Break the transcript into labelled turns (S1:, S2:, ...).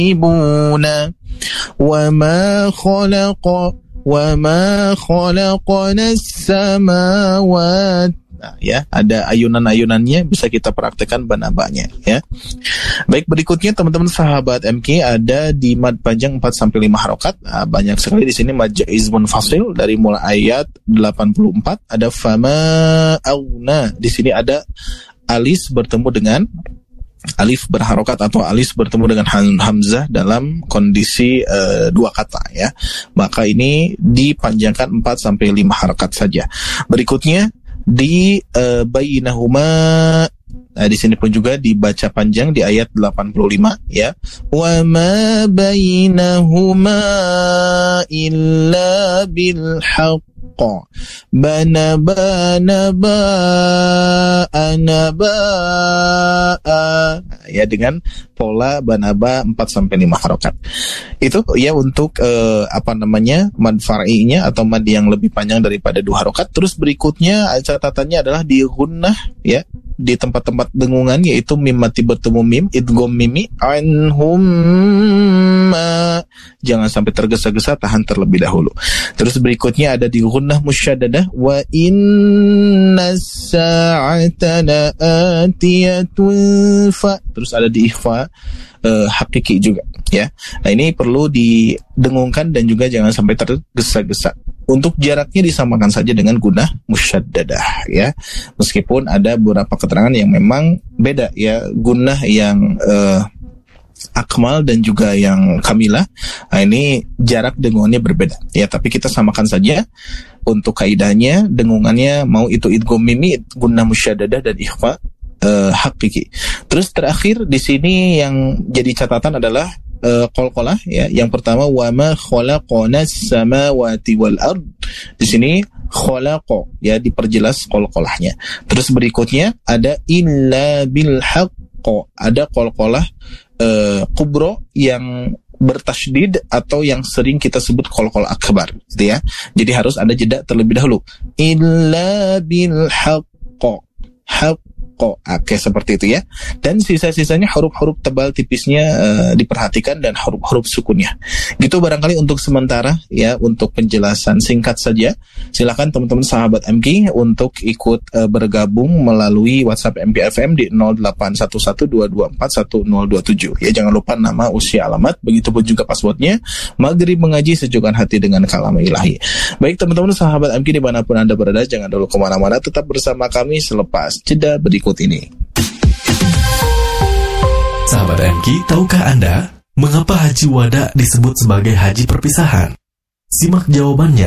S1: ibuna wa ma khalaqna as-samawati. Nah, ya, ada ayunan-ayunannya, bisa kita praktekkan banabanya, ya. Baik, berikutnya teman-teman sahabat MK ada di mad panjang 4 sampai 5 harokat. Nah, banyak sekali di sini mad jaiz munfasil dari mulai ayat 84, ada fama auna. Di sini ada alis bertemu dengan alif berharokat atau alis bertemu dengan hamzah dalam kondisi dua kata, ya. Maka ini dipanjangkan 4 sampai 5 harokat saja. Berikutnya di bainahuma. Nah, di sini pun juga dibaca panjang di ayat 85, ya. Wa ma bainahuma illa bil haqq ya, dengan pola banaba 4 sampai 5 harokat. Itu ya untuk mad far'inya atau mad yang lebih panjang daripada 2 harokat. Terus berikutnya catatannya adalah di gunnah, ya, di tempat-tempat dengungan, yaitu mim mati bertemu mim, idgham mimi anhum, jangan sampai tergesa-gesa, tahan terlebih dahulu. Terus berikutnya ada di gunnah musyaddadah, wa inna sa'ata la'atiyatun fa. Terus ada di ikhfa hakiki juga, ya. Nah, ini perlu didengungkan dan juga jangan sampai tergesa-gesa. Untuk jaraknya disamakan saja dengan gunnah musyaddadah, ya. Meskipun ada beberapa keterangan yang memang beda, ya. Gunnah yang akmal dan juga yang kamilah, nah, ini jarak dengungannya berbeda, ya. Tapi kita samakan saja untuk kaidahnya, dengungannya mau itu idgham mimi, gunnah musyaddadah, dan ikhfa hakiki. Terus terakhir di sini yang jadi catatan adalah qalqalah, ya. Yang pertama wa ma khalaqnas samawati wal ard. Di sini khalaqa, ya, diperjelas qalqalahnya. Terus berikutnya ada illa bil haqq. Ada qalqalah kubro yang bertasydid atau yang sering kita sebut qalqal akbar, gitu, ya. Jadi harus ada jeda terlebih dahulu. Illa bil haqq. Oke, seperti itu, ya. Dan sisa-sisanya huruf-huruf tebal tipisnya diperhatikan, dan huruf-huruf sukunnya. Gitu barangkali untuk sementara, ya, untuk penjelasan singkat saja. Silakan teman-teman sahabat MK untuk ikut bergabung melalui WhatsApp MPFM di 081122411027. Ya, jangan lupa nama, usia, alamat, begitupun juga passwordnya. Maghrib mengaji sejukkan hati dengan kalam ilahi. Baik teman-teman sahabat MK dimanapun Anda berada, jangan dulu kemana-mana, tetap bersama kami selepas jeda berikut ini.
S2: Sahabat MK, tahukah Anda mengapa haji wada disebut sebagai haji perpisahan? Simak jawabannya